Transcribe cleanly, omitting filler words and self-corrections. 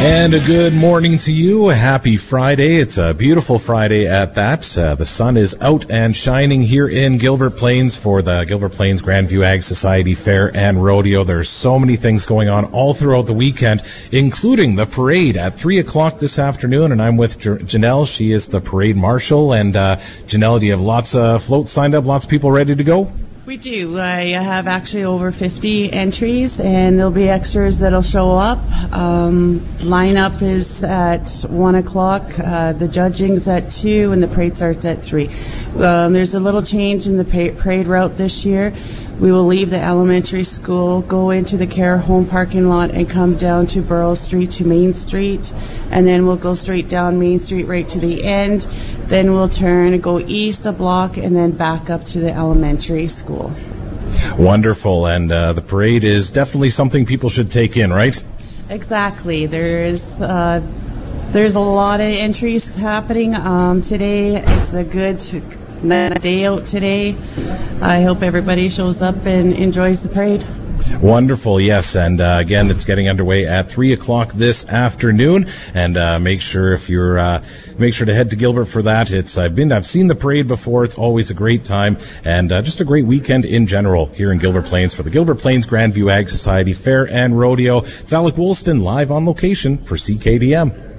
And a good morning to you. Happy Friday. It's a beautiful Friday at that. The sun is out and shining here in Gilbert Plains for the Gilbert Plains Grandview Ag Society Fair and Rodeo. There's so many things going on all throughout the weekend, including the parade at 3 o'clock this afternoon. And I'm with Janelle. She is the parade marshal. And Janelle, do you have lots of floats signed up, lots of people ready to go? We do. I have actually over 50 entries, and there'll be extras that'll show up. Lineup is at 1 o'clock. The judging's at 2, and the parade starts at 3. There's a little change in the parade route this year. We will leave the elementary school, go into the care home parking lot, and come down to Burroughs Street to Main Street. And then we'll go straight down Main Street right to the end. Then we'll turn and go east a block and then back up to the elementary school. Wonderful. And the parade is definitely something people should take in, right? Exactly. There's a lot of entries happening today. It's a good day out today. I hope everybody shows up and enjoys the parade. Wonderful, yes, and again, it's getting underway at 3 o'clock this afternoon, and make sure to head to Gilbert for that. I've seen the parade before. It's always a great time, and just a great weekend in general here in Gilbert Plains for the Gilbert Plains Grandview Ag Society Fair and Rodeo. It's Alec Woolston live on location for CKDM.